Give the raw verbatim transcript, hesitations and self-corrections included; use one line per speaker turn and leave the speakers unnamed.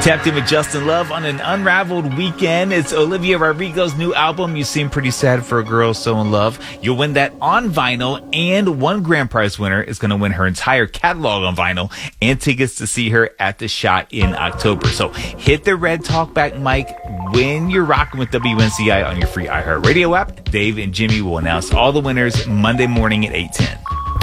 Tapped in with Justin Love on an unraveled weekend. It's Olivia Rodrigo's new album, You Seem Pretty Sad for a Girl So in Love. You'll win that on vinyl, and one grand prize winner is going to win her entire catalog on vinyl and tickets to see her at The Shot in October. So hit the red talkback mic when you're rocking with W N C I on your free iHeartRadio app. Dave and Jimmy will announce all the winners Monday morning at eight ten.